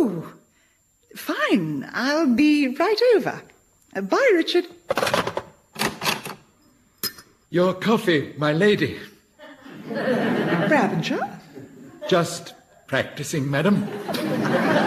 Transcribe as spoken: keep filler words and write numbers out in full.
Oh, fine. I'll be right over. Uh, bye, Richard. Your coffee, my lady. Brabantshire? Just practicing, madam.